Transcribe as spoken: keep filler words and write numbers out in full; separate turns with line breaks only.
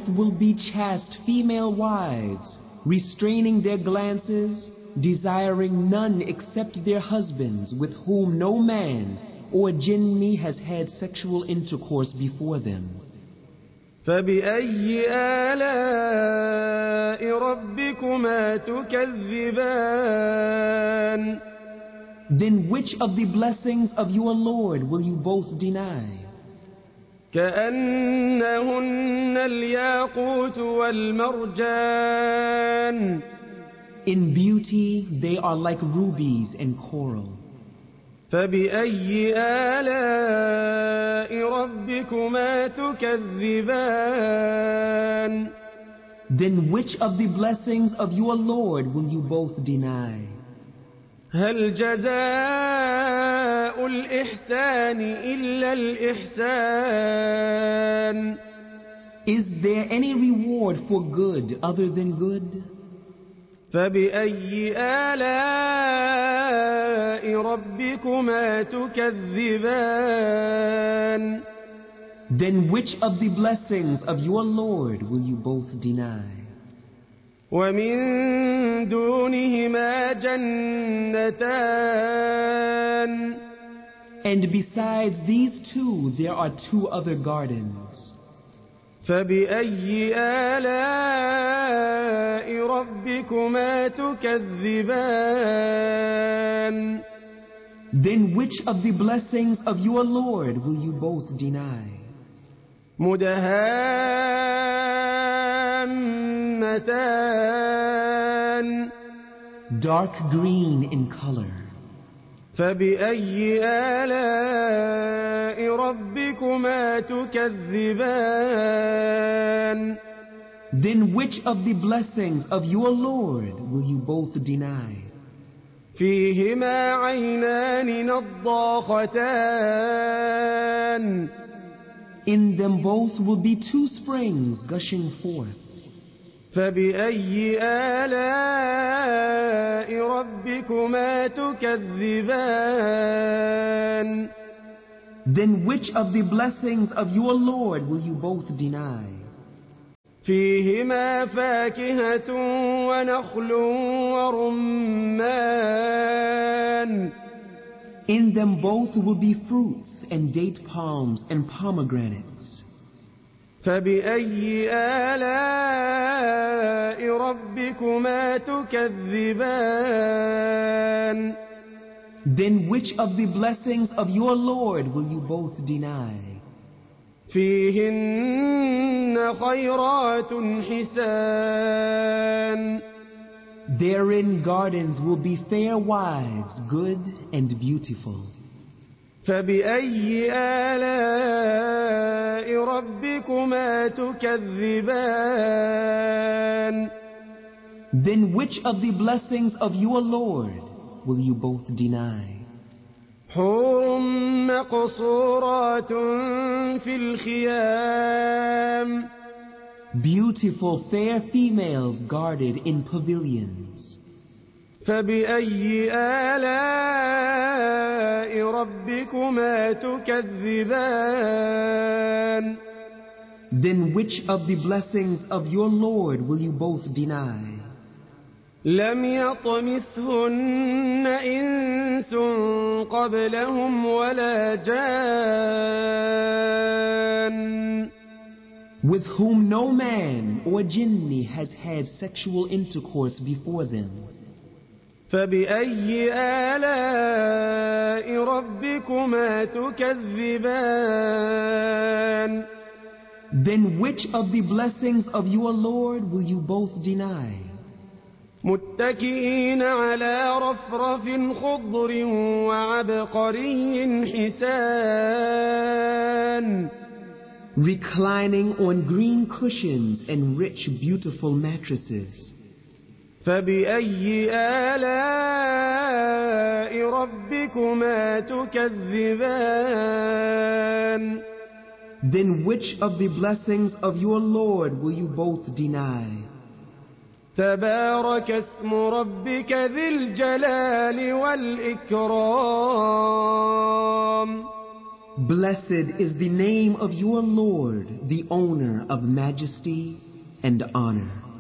both will be chaste female wives, restraining their glances, desiring none except their husbands, with whom no man or jinni has had sexual intercourse before them.
فبأي آلاء ربكما تكذبان
Then which of the blessings of your Lord will you both deny?
كأنهن الياقوت والمرجان
In beauty they are like rubies and coral.
فبأي آلاء ربكما تكذبان
Then which of the blessings of your Lord will you both deny?
هل جزاء الإحسان إلا الإحسان
Is there any reward for good other than good?
فبأي آلاء ربكما تكذبان
Then which of the blessings of your Lord will you both deny?
ومن دونهما جنتان
And besides these two there are two other gardens.
فبأي آلاء ربكما تكذبان
Then which of the blessings of your Lord will you both deny?
مدهامتان
Dark green in color.
فبأي آلاء ربكما تكذبان
Then which of the blessings of your Lord will you both deny?
فيهما عينان نضاختان
In them both will be two springs gushing forth.
فبأي آلاء ربكما تكذبان
Then which of the blessings of your Lord will you both deny?
فيهما فاكهة ونخل ورمان
In them both will be fruits and date palms and pomegranates.
فبأي آلاء ربكما تكذبان
Then which of the blessings of your Lord will you both deny?
فيهن خيرات حسان
Therein gardens will be fair wives, good and beautiful.
فبأي آلاء ربكما تكذبان
Then which of the blessings of your Lord will you both deny?
حور مقصورات في الخيام
Beautiful fair females guarded in pavilions.
فبأي آلاء ربكما تكذبان
Then which of the blessings of your Lord will you both deny?
لم يطمثهن إنس قبلهم ولا جان
With whom no man or jinni has had sexual intercourse before them.
فبأي آلاء ربكما تكذبان
Then which of the blessings of your Lord will you both deny?
متكئين على رفرف خضر وعبقري حسان
Reclining on green cushions and rich beautiful mattresses.
فبأي آلاء ربكما تكذبان
Then which of the blessings of your Lord will you both deny?
تبارك اسم ربك ذي الجلال والإكرام
Blessed is the name of your Lord, the owner of majesty and honor.